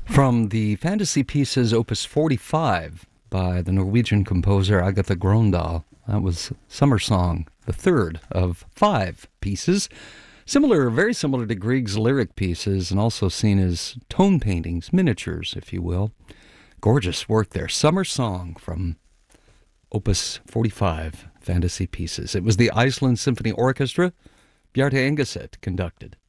From the Fantasy Pieces Opus 45 by the Norwegian composer Agatha Grøndahl, that was Summer Song, the third of 5 pieces. Very similar to Grieg's lyric pieces, and also seen as tone paintings, miniatures, if you will. Gorgeous work there. Summer Song from Opus 45, Fantasy Pieces. It was the Iceland Symphony Orchestra. Bjarte Engeset conducted.